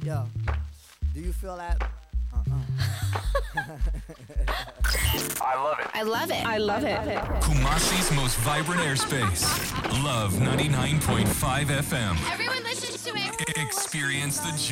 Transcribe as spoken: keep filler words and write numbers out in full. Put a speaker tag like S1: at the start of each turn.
S1: Yo, do you feel that?
S2: I love it.
S3: I love it. I love it.
S2: Kumasi's most vibrant airspace. Love ninety-nine point five F M.
S4: Everyone listen to it.
S2: Experience the joy.